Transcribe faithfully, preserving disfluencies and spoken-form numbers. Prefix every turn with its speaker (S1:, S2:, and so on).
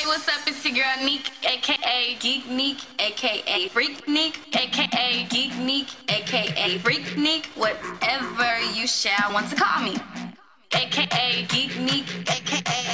S1: What's up? It's your girl Neek, aka Geek Neek, aka Freak Neek, aka Geek Neek, aka Freak Neek, whatever you shall want to call me. A K A Geek Neek, A K A